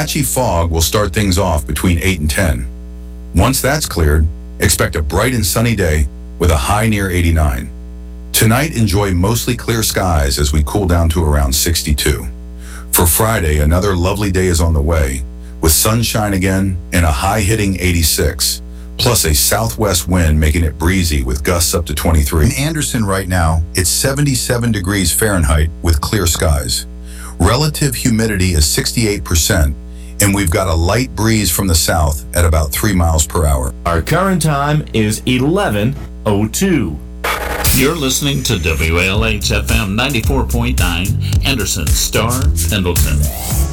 patchy fog will start things off between 8 and 10. Once that's cleared, expect a bright and sunny day with a high near 89. Tonight, enjoy mostly clear skies as we cool down to around 62. For Friday, another lovely day is on the way, with sunshine again and a high-hitting 86, plus a southwest wind making it breezy with gusts up to 23. In Anderson right now, it's 77 degrees Fahrenheit with clear skies. Relative humidity is 68%, and we've got a light breeze from the south at about 3 miles per hour. Our current time is 11:02. You're listening to WALH FM 94.9, Anderson, Star, Pendleton.